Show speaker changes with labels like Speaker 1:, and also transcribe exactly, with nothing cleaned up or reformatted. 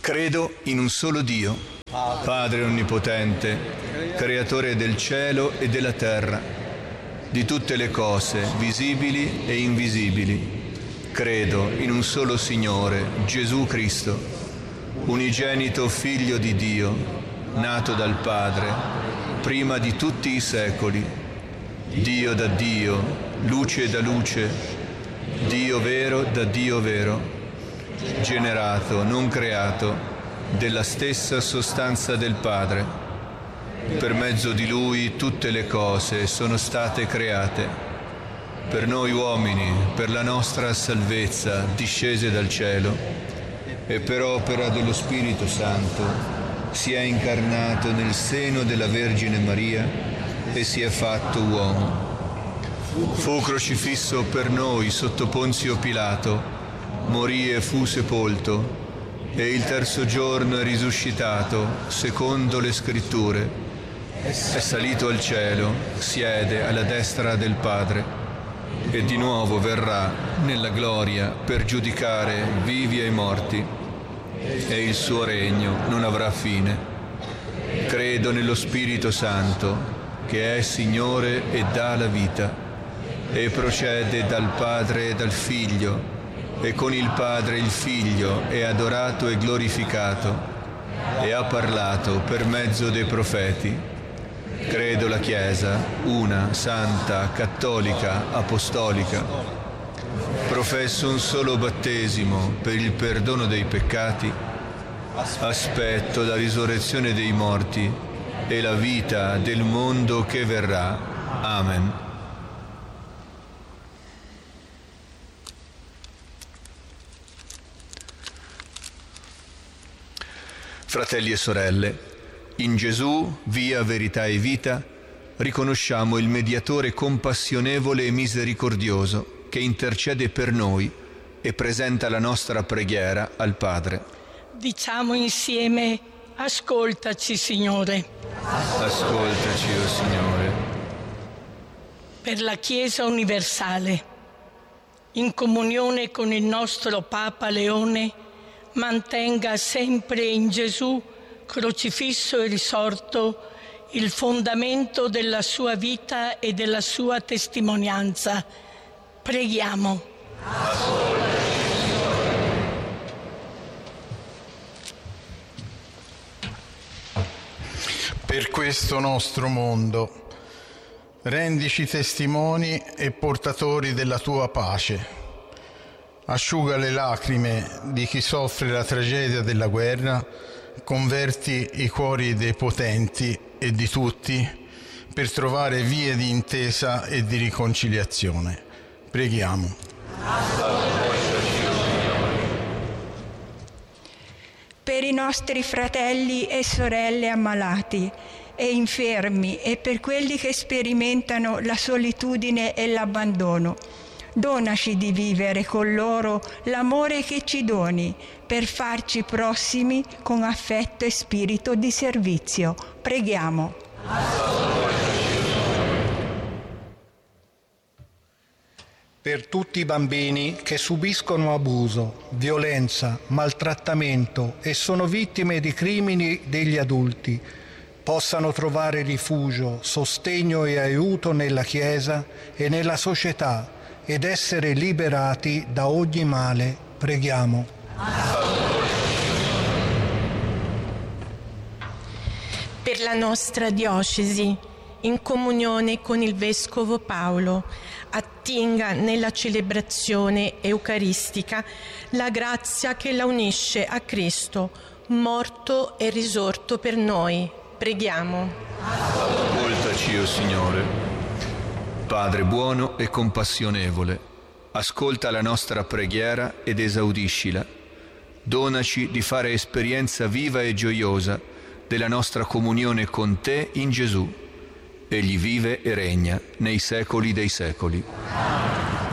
Speaker 1: Credo in un solo Dio, Padre Onnipotente, Creatore del cielo e della terra, di tutte le cose, visibili e invisibili. Credo in un solo Signore, Gesù Cristo, unigenito Figlio di Dio, nato dal Padre, prima di tutti i secoli, Dio da Dio, luce da luce, Dio vero da Dio vero, generato, non creato, della stessa sostanza del Padre. Per mezzo di Lui tutte le cose sono state create. Per noi uomini, per la nostra salvezza, discese dal cielo, e per opera dello Spirito Santo si è incarnato nel seno della Vergine Maria e si è fatto uomo. Fu crocifisso per noi sotto Ponzio Pilato, morì e fu sepolto, e il terzo giorno è risuscitato, secondo le Scritture. È salito al cielo, siede alla destra del Padre, e di nuovo verrà nella gloria per giudicare vivi e morti, e il suo regno non avrà fine. Credo nello Spirito Santo, che è Signore e dà la vita, e procede dal Padre e dal Figlio, e con il Padre il Figlio è adorato e glorificato, e ha parlato per mezzo dei profeti. Credo la Chiesa, una, santa, cattolica, apostolica. Professo un solo battesimo per il perdono dei peccati. Aspetto la risurrezione dei morti e la vita del mondo che verrà. Amen. Fratelli e sorelle, in Gesù, via, verità e vita, riconosciamo il mediatore compassionevole e misericordioso che intercede per noi e presenta la nostra preghiera al Padre.
Speaker 2: Diciamo insieme: ascoltaci, Signore.
Speaker 1: Ascoltaci, o Signore.
Speaker 2: Per la Chiesa universale, in comunione con il nostro Papa Leone, mantenga sempre in Gesù, crocifisso e risorto, il fondamento della sua vita e della sua testimonianza. Preghiamo.
Speaker 3: Per questo nostro mondo, rendici testimoni e portatori della tua pace. Asciuga le lacrime di chi soffre la tragedia della guerra, converti i cuori dei potenti e di tutti per trovare vie di intesa e di riconciliazione. Preghiamo.
Speaker 4: Per i nostri fratelli e sorelle ammalati e infermi e per quelli che sperimentano la solitudine e l'abbandono, donaci di vivere con loro l'amore che ci doni per farci prossimi con affetto e spirito di servizio. Preghiamo.
Speaker 5: Per tutti i bambini che subiscono abuso, violenza, maltrattamento e sono vittime di crimini degli adulti, possano trovare rifugio, sostegno e aiuto nella Chiesa e nella società ed essere liberati da ogni male. Preghiamo.
Speaker 6: Per la nostra diocesi, in comunione con il Vescovo Paolo, attinga nella celebrazione eucaristica la grazia che la unisce a Cristo, morto e risorto per noi. Preghiamo.
Speaker 1: Ascoltaci, o Signore. Padre buono e compassionevole, ascolta la nostra preghiera ed esaudiscila. Donaci di fare esperienza viva e gioiosa della nostra comunione con Te in Gesù. Egli vive e regna nei secoli dei secoli.